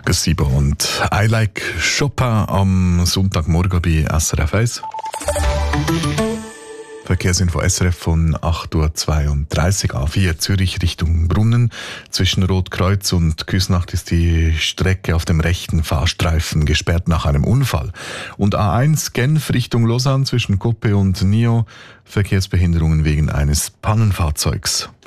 Grüezi und I Like Chopin am Sonntagmorgen bei SRF 1. Verkehrsinfo SRF von 8.32 Uhr A4 Zürich Richtung Brunnen. Zwischen Rotkreuz und Küsnacht ist die Strecke auf dem rechten Fahrstreifen gesperrt nach einem Unfall. Und A1 Genf Richtung Lausanne zwischen Coppe und Nio Verkehrsbehinderungen wegen eines Pannenfahrzeugs.